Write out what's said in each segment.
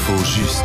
L'info juste.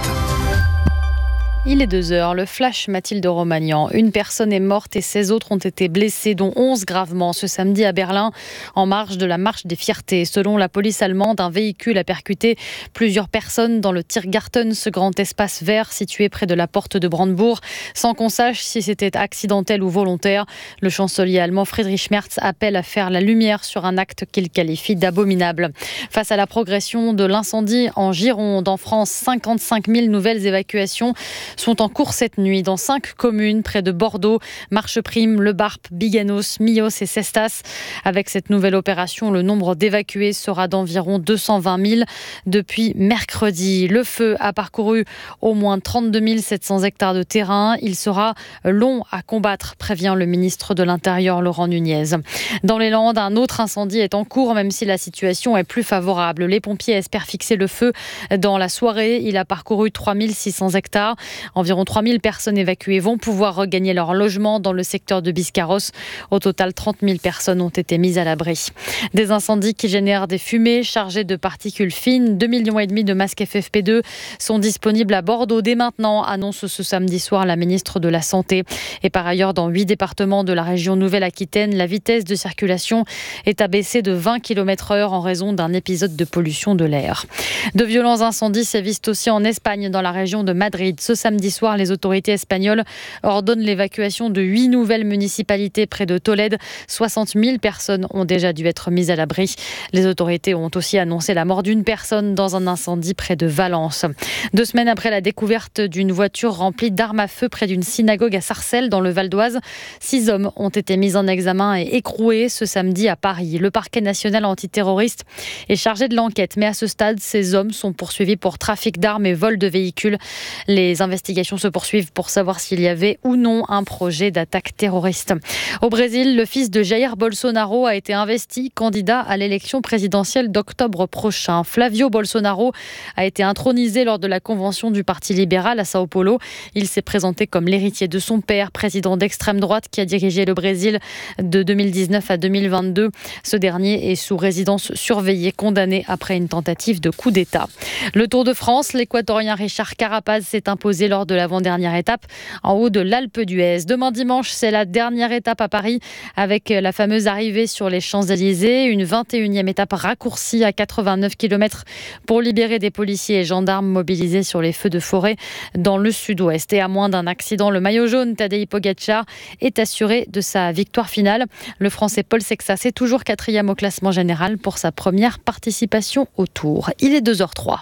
Il est 2h, le flash Mathilde Romagnan. Une personne est morte et 16 autres ont été blessés, dont 11 gravement, ce samedi à Berlin, en marge de la marche des fiertés. Selon la police allemande, un véhicule a percuté plusieurs personnes dans le Tiergarten, ce grand espace vert situé près de la porte de Brandebourg. Sans qu'on sache si c'était accidentel ou volontaire, le chancelier allemand Friedrich Merz appelle à faire la lumière sur un acte qu'il qualifie d'abominable. Face à la progression de l'incendie en Gironde, en France, 55 000 nouvelles évacuations sont en cours cette nuit dans 5 communes près de Bordeaux, Marcheprime, Le Barp, Biganos, Millos et Cestas. Avec cette nouvelle opération, le nombre d'évacués sera d'environ 220 000 depuis mercredi. Le feu a parcouru au moins 32 700 hectares de terrain. Il sera long à combattre, prévient le ministre de l'Intérieur Laurent Nunez. Dans les Landes, un autre incendie est en cours, même si la situation est plus favorable. Les pompiers espèrent fixer le feu dans la soirée. Il a parcouru 3 600 hectares. Environ 3 000 personnes évacuées vont pouvoir regagner leur logement dans le secteur de Biscarrosse. Au total, 30 000 personnes ont été mises à l'abri. Des incendies qui génèrent des fumées chargées de particules fines. 2,5 millions de masques FFP2 sont disponibles à Bordeaux dès maintenant, annonce ce samedi soir la ministre de la Santé. Et par ailleurs, dans 8 départements de la région Nouvelle-Aquitaine, la vitesse de circulation est abaissée de 20 km/h en raison d'un épisode de pollution de l'air. De violents incendies sévissent aussi en Espagne, dans la région de Madrid. Ce samedi soir, les autorités espagnoles ordonnent l'évacuation de 8 nouvelles municipalités près de Tolède. 60 000 personnes ont déjà dû être mises à l'abri. Les autorités ont aussi annoncé la mort d'une personne dans un incendie près de Valence. 2 semaines après la découverte d'une voiture remplie d'armes à feu près d'une synagogue à Sarcelles, dans le Val d'Oise, 6 hommes ont été mis en examen et écroués ce samedi à Paris. Le parquet national antiterroriste est chargé de l'enquête, mais à ce stade, ces hommes sont poursuivis pour trafic d'armes et vol de véhicules. Les investigations se poursuivent pour savoir s'il y avait ou non un projet d'attaque terroriste. Au Brésil, le fils de Jair Bolsonaro a été investi candidat à l'élection présidentielle d'octobre prochain. Flavio Bolsonaro a été intronisé lors de la convention du Parti libéral à Sao Paulo. Il s'est présenté comme l'héritier de son père, président d'extrême droite qui a dirigé le Brésil de 2019 à 2022. Ce dernier est sous résidence surveillée, condamné après une tentative de coup d'État. Le Tour de France, l'Équatorien Richard Carapaz s'est imposé lors de l'avant-dernière étape en haut de l'Alpe d'Huez. Demain dimanche, c'est la dernière étape à Paris avec la fameuse arrivée sur les Champs-Élysées. Une 21e étape raccourcie à 89 km pour libérer des policiers et gendarmes mobilisés sur les feux de forêt dans le sud-ouest. Et à moins d'un accident, le maillot jaune Tadej Pogačar est assuré de sa victoire finale. Le Français Paul Sexas est toujours 4e au classement général pour sa première participation au Tour. Il est 2h03.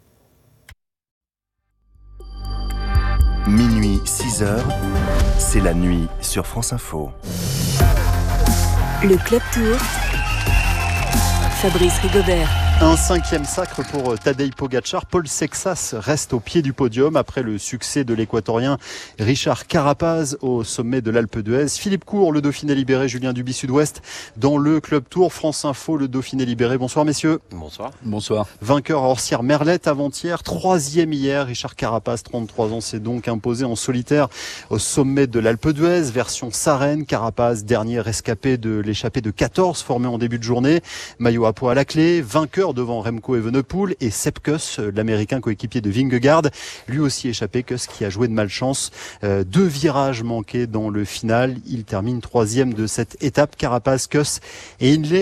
Minuit, 6h, c'est la nuit sur France Info. Le Club Tour, Fabrice Rigobert. Un 5e sacre pour Tadej Pogačar. Paul Sexas reste au pied du podium après le succès de l'Équatorien Richard Carapaz au sommet de l'Alpe d'Huez. Philippe Court, le Dauphiné libéré, Julien Duby Sud-Ouest dans le Club Tour. France Info, le Dauphiné libéré. Bonsoir messieurs. Bonsoir. Bonsoir. Vainqueur à Orsières-Merlette avant-hier, 3e hier. Richard Carapaz, 33 ans, s'est donc imposé en solitaire au sommet de l'Alpe d'Huez. Version Sarenne. Carapaz, dernier rescapé de l'échappée de 14 formé en début de journée. Maillot à pois à la clé. Vainqueur devant Remco Evenepoel et Sepp Kuss, l'américain coéquipier de Vingegaard, lui aussi échappé. Kuss qui a joué de malchance. 2 virages manqués dans le final. Il termine 3e de cette étape. Carapaz, Kuss et Hindley